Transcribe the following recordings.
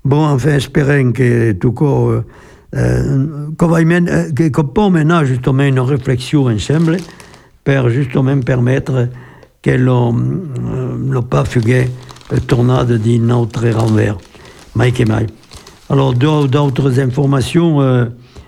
Bon, enfin, espérons que tout cas, qu'on peut maintenant justement une réflexion ensemble pour justement permettre que l'on pas fuguer tornade d'une autre renvers. Mai que mai. Alors, d'autres informations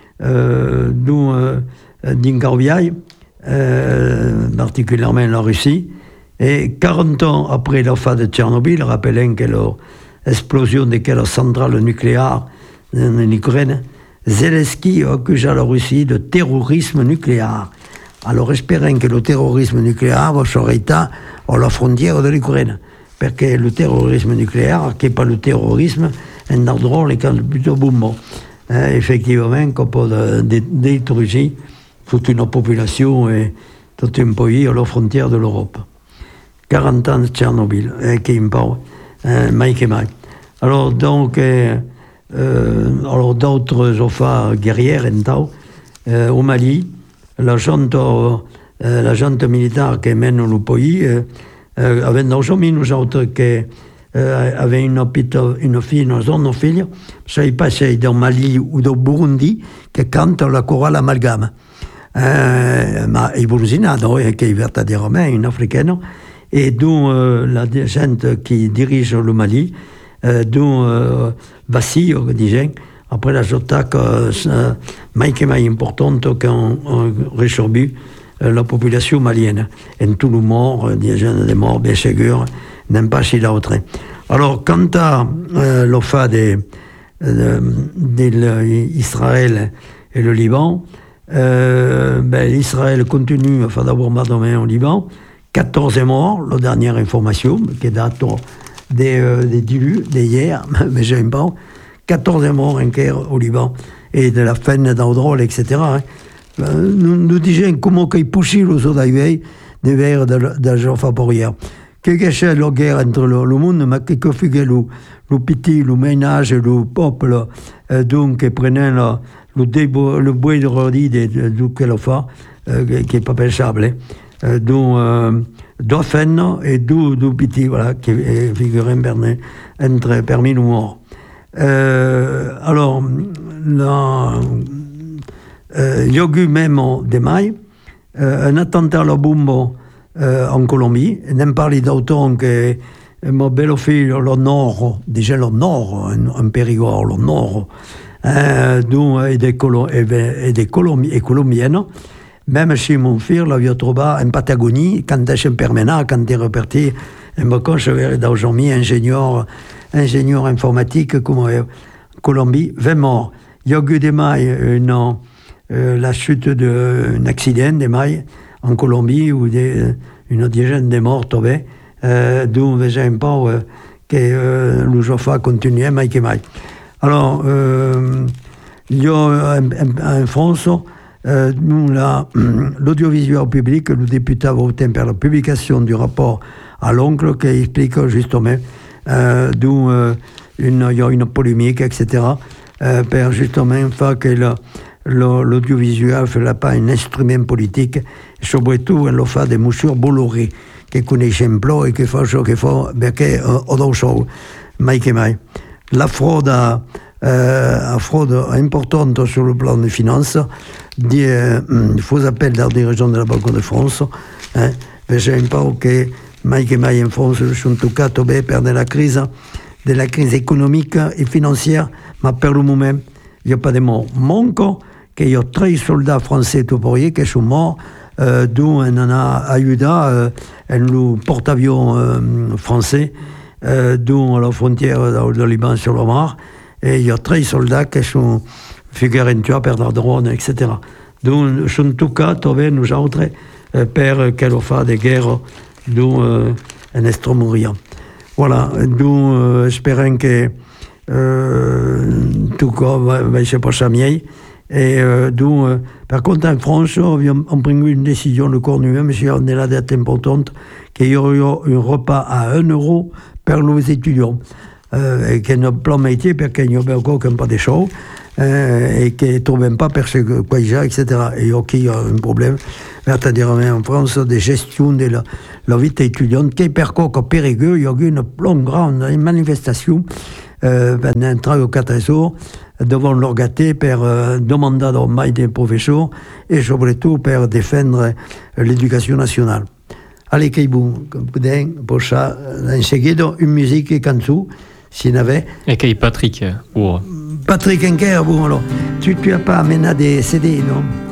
d'Incarviaï, particulièrement la Russie, et 40 ans après la fin de Tchernobyl, rappelons que l'explosion de la centrale nucléaire en Ukraine, Zelensky accuse la Russie de terrorisme nucléaire. Alors espérons que le terrorisme nucléaire va s'arrêter à la frontière de l'Ukraine. Parce que le terrorisme nucléaire, qui n'est pas le terrorisme, est un drôle et plutôt boumbo. Effectivement, qu'on peut détruire toute une population et tout un pays à la frontière de l'Europe. 40 ans de Tchernobyl, qui me parle, mai que mai. Alors, donc, alors d'autres affaires guerrières au Mali, la junte militaire qui mène le pays avait aujourd'hui nous autres qui avait une fille, une fille, ça y passait dans Mali ou dans Burundi, qui cante la chorale amalgame. Ma evoluzinado, qui est vertaderamente une africaine, et dont la gente qui dirige le Mali, dont vacille, disons, après la attaque mai importante qu'on résorbut la population malienne. Et tout le monde, des jeunes des morts, bien sûr, n'aiment pas si l'autre. Alors, quant à l'offre d'Israël et le Liban, Israël continue à faire d'abord bombardements au Liban, 14 morts, la dernière information, qui date d'hier, mais j'aime pas, 14 morts en guerre au Liban, et de la fin d'Audrol, etc. Nous disons comment ils poussent les soldats des vers de Jean Fabrière. Qu'est-ce que c'est la guerre entre le monde, mais que fait le petit, le ménage, le peuple, donc, qui prenaient le bois de rodi de qu'elle fait, qui n'est pas pensable, dont d'Offen et du petit, voilà, qui figurent parmi nous morts. Alors, il y a eu même de mai un attentat à la bombe en Colombie. On parle d'autant que mon belle-fille, le nord, déjà le nord, un Périgord, le nord, et des Colombiennes, même si mon fils l'avait trouvé en Patagonie, quand il est permanent, quand il est reparti, d'aujourd'hui, ingénieur informatique, comme en Colombie, 20 morts. Il y a eu des mailles, la chute d'un accident des mailles en Colombie, où une dizaine de morts tombés, d'où on ne pas que le Jofa continue, maille que maille. Alors, il y a en France, nous, l'audiovisuel public, le député a voté pour la publication du rapport à l'oncle qui explique justement d'où il y a une polémique, etc., pour justement faire que l'audiovisuel ne fait pas un instrument politique, et surtout, elle fait des mesures Bolloré, qui connaissent un plan et qui font ce qu'il faut, perché d'autres choses, mai que mai. La fraude importante sur le plan des finances, des faux appels dans la direction de la Banque de France, j'aime pas que mai en France, en tout cas, tombé par de la crise économique et financière, mais pour le moment, il n'y a pas de morts. Manque qu'il y a 13 soldats français touriers qui sont morts, d'où on en a aidé le porte-avions français, d'où la frontière de Liban sur le Mar, et il y a 13 soldats qui sont figurés tués par des drones, etc. Donc, en tout cas, nous autres, pour qu'elle fasse des guerres, d'où un Extrême-Orient. Voilà, d'où espérons que tout cas va se passer mieux. Et d'où, par contre, en France, on pris une décision, le Cornu, même si on est la date importante, qu'il y aurait un repas à 1 euro pour les étudiants. Et qu'il n'y a pas de métier, parce qu'il n'y a encore pas de choses, et qu'ils ne trouvent pas parce que quoi il y a, etc. Et il y a un problème, c'est-à-dire en France, de gestion de la vie étudiante, qui est par contre périgueux. Il y a eu une grande manifestation pendant 3 ou 4 jours, devant l'orgater per demander mai des professeurs et surtout per défendre l'éducation nationale. Allez, Keibou, pour ça, en seguida, une musique et canzone, s'il y en avait. Et Patrick, Patrick Enker, bon, alors, tu n'as pas amené des CD, non?